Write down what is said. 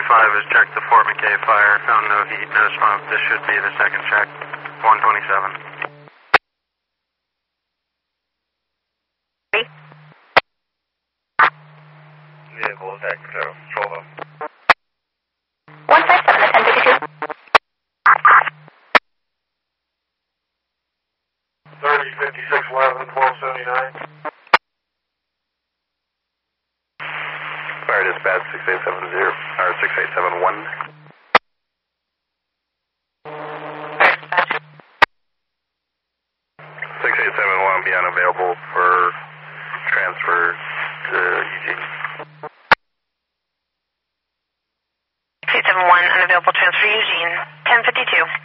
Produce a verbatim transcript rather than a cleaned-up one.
twenty-five has checked the Fort McKay fire, found no heat, no smoke. This should be the second check. one twenty-seven. Vehicle attack, control them. one five seven to ten fifty-two. thirty, fifty-six, eleven, twelve seventy-nine. Fire dispatch six eight seven zero, or six eight seven one. six eight seven one be unavailable for transfer to Eugene. six eight seven one unavailable transfer Eugene. ten fifty-two.